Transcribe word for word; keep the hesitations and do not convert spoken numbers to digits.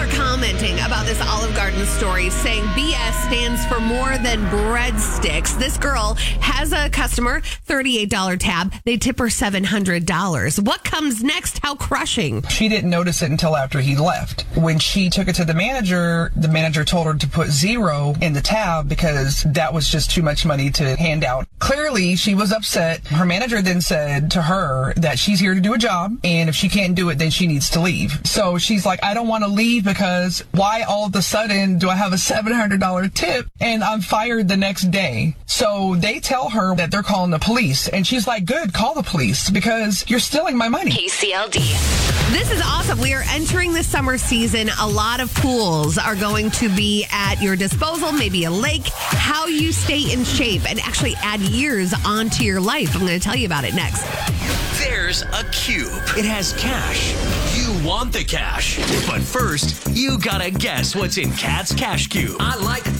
are commenting about this Olive Garden story, saying B S stands for more than breadsticks. This girl has a customer, thirty-eight dollars tab. They tip her seven hundred dollars. What comes next? How crushing. She didn't notice it until after he left. When she took it to the manager, the manager told her to put zero in the tab because that was just too much money to hand out. Clearly, she was upset. Her manager then said to her that she's here to do a job, and if she can't do it, then she needs to leave. So she's like, I don't want to leave because why all of a sudden do I have a seven hundred dollars tip and I'm fired the next day? So they tell her that they're calling the police, and she's like, good, call the police because you're stealing my money. K C L D. This is awesome. We are entering the summer season. A lot of pools are going to be at your disposal, maybe a lake. How you stay in shape and actually add years onto your life. I'm going to tell you about it next. There's a cube. It has cash. You want the cash. But first, you gotta guess what's in Kat's Cash Cube. I like